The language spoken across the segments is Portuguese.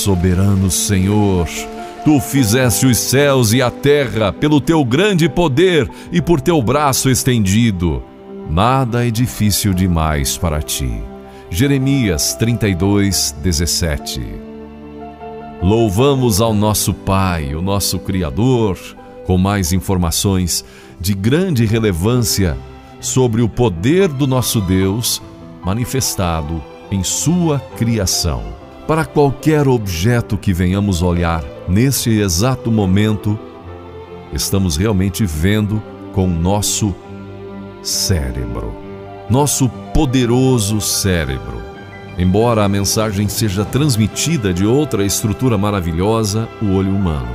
Soberano Senhor, Tu fizeste os céus e a terra pelo Teu grande poder e por Teu braço estendido. Nada é difícil demais para Ti. Jeremias 32:17. Louvamos ao nosso Pai, o nosso Criador, com mais informações de grande relevância sobre o poder do nosso Deus manifestado em Sua criação. Para qualquer objeto que venhamos olhar neste exato momento, estamos realmente vendo com o nosso cérebro, nosso poderoso cérebro. Embora a mensagem seja transmitida de outra estrutura maravilhosa, o olho humano.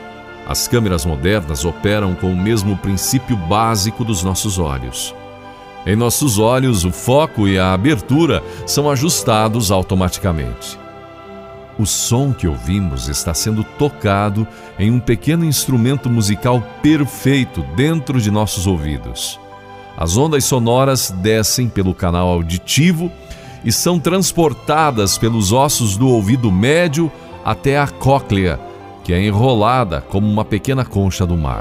As câmeras modernas operam com o mesmo princípio básico dos nossos olhos. Em nossos olhos, o foco e a abertura são ajustados automaticamente. O som que ouvimos está sendo tocado em um pequeno instrumento musical perfeito dentro de nossos ouvidos. As ondas sonoras descem pelo canal auditivo e são transportadas pelos ossos do ouvido médio até a cóclea, que é enrolada como uma pequena concha do mar.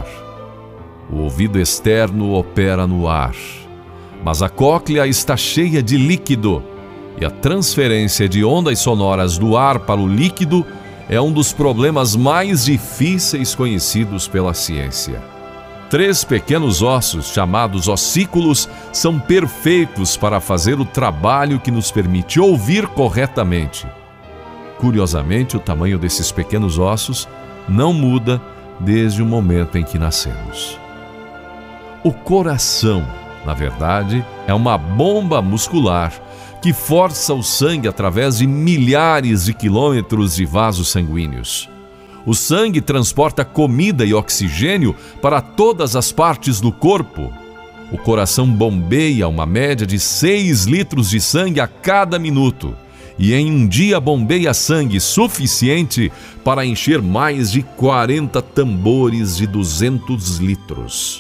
O ouvido externo opera no ar, mas a cóclea está cheia de líquido, e a transferência de ondas sonoras do ar para o líquido é um dos problemas mais difíceis conhecidos pela ciência. 3 pequenos ossos, chamados ossículos, são perfeitos para fazer o trabalho que nos permite ouvir corretamente. Curiosamente, o tamanho desses pequenos ossos não muda desde o momento em que nascemos. O coração, na verdade, é uma bomba muscular que força o sangue através de milhares de quilômetros de vasos sanguíneos. O sangue transporta comida e oxigênio para todas as partes do corpo. O coração bombeia uma média de 6 litros de sangue a cada minuto e em um dia bombeia sangue suficiente para encher mais de 40 tambores de 200 litros.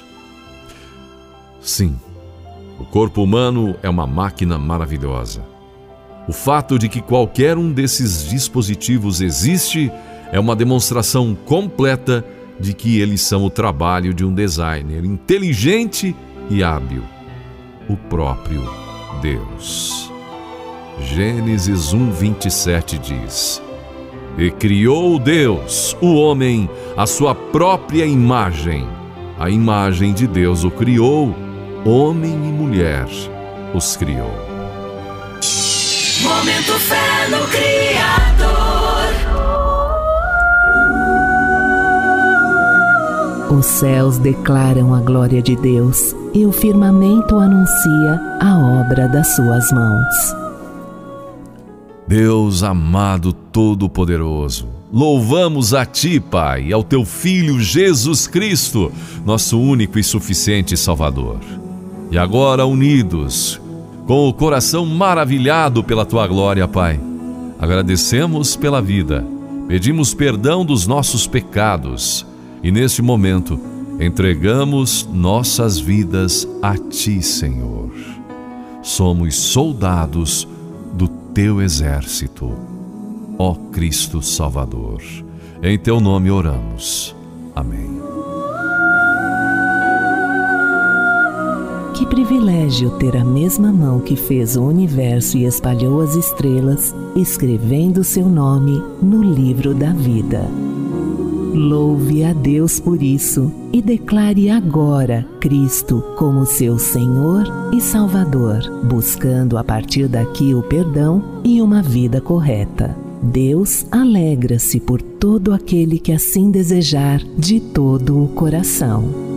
Sim, o corpo humano é uma máquina maravilhosa. O fato de que qualquer um desses dispositivos existe é uma demonstração completa de que eles são o trabalho de um designer inteligente e hábil, o próprio Deus. Gênesis 1:27 diz: E criou Deus, o homem, à sua própria imagem. A imagem de Deus o criou, homem e mulher os criou. Momento Fé no Criador. Os céus declaram a glória de Deus e o firmamento anuncia a obra das suas mãos. Deus amado Todo-Poderoso, louvamos a Ti, Pai, e ao Teu Filho Jesus Cristo, nosso único e suficiente Salvador. E agora, unidos, com o coração maravilhado pela Tua glória, Pai, agradecemos pela vida, pedimos perdão dos nossos pecados e, neste momento, entregamos nossas vidas a Ti, Senhor. Somos soldados do Teu exército, ó Cristo Salvador. Em Teu nome oramos. Amém. Que privilégio ter a mesma mão que fez o universo e espalhou as estrelas, escrevendo seu nome no livro da vida. Louve a Deus por isso e declare agora Cristo como seu Senhor e Salvador, buscando a partir daqui o perdão e uma vida correta. Deus alegra-se por todo aquele que assim desejar de todo o coração.